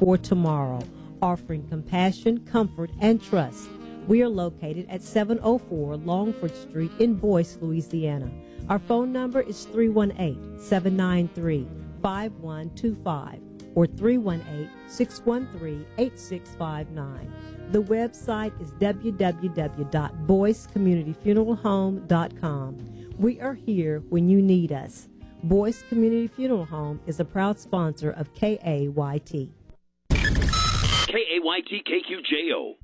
for tomorrow, offering compassion, comfort, and trust. We are located at 704 Longford Street in Boyce, Louisiana. Our phone number is 318-793-5125 or 318-613-8659. The website is www.boycecommunityfuneralhome.com. We are here when you need us. Boyce Community Funeral Home is a proud sponsor of KAYT. KAYT KQJO.